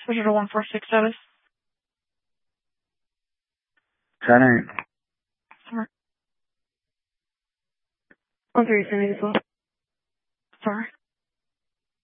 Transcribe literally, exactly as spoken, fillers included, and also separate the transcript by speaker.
Speaker 1: Switch it to one four six status.
Speaker 2: ten eight.
Speaker 1: Smart.
Speaker 3: one three seven eight as well.